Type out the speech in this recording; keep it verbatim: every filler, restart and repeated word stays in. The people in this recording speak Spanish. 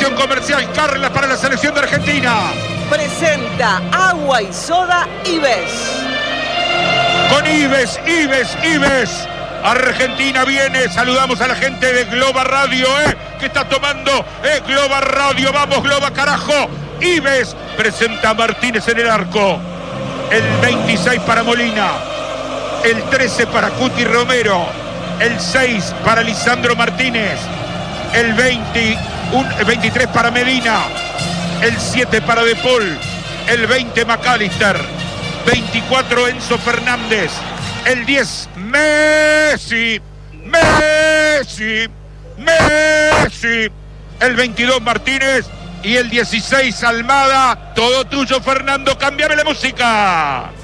Autorización comercial Carla para la selección de Argentina. Presenta Agua y Soda Ives. Con Ives, Ives, Ives. Argentina viene, saludamos a la gente de Globa Radio, eh, que está tomando eh, Globa Radio, vamos Globa carajo. Ives presenta a Martínez en el arco, el veintiséis para Molina, el trece para Cuti Romero, el seis para Lisandro Martínez, el veintiuno, el veintitrés para Medina, el siete para De Paul, el veinte McAllister, veinticuatro Enzo Fernández, el diez Messi, Messi, Messi, el veintidós Martínez y el dieciséis Almada. Todo tuyo, Fernando, cámbiame la música.